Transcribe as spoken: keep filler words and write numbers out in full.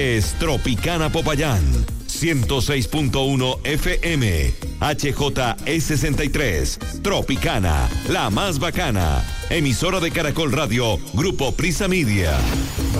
Es Tropicana Popayán, ciento seis punto uno F M, H J E sesenta y tres, Tropicana, la más bacana, emisora de Caracol Radio, Grupo Prisa Media.